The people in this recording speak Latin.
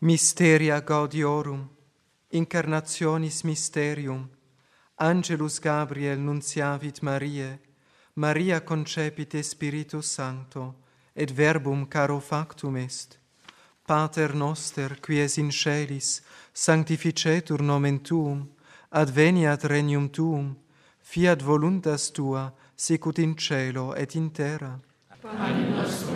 Mysteria gaudiorum, incarnationis mysterium, Angelus Gabriel nunciavit Mariae, Maria concepit Spiritus Sancto, et verbum caro factum est. Pater noster, qui es in caelis, sanctificetur nomen tuum, adveniat regnum tuum, fiat voluntas tua, sicut in cielo et in terra. Panem nostrum